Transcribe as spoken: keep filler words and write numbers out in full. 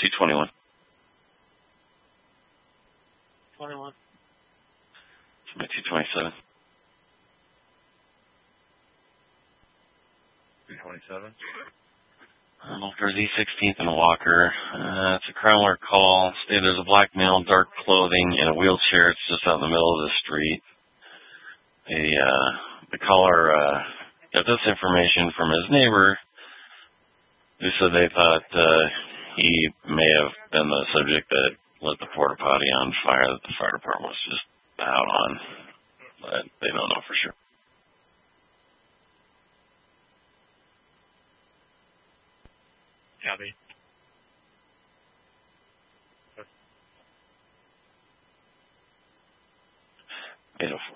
two twenty-one. twenty-one. Submit two twenty-seven. two twenty-seven. Walker's E sixteenth and Walker. Uh, it's a crime alert call. Stated there's a black male, dark clothing, in a wheelchair. It's just out in the middle of the street. The, uh, the caller uh, got this information from his neighbor, who said they thought uh, he may have been the subject that lit the porta potty on fire that the fire department was just out on. But they don't know for sure. Copy. eight oh four.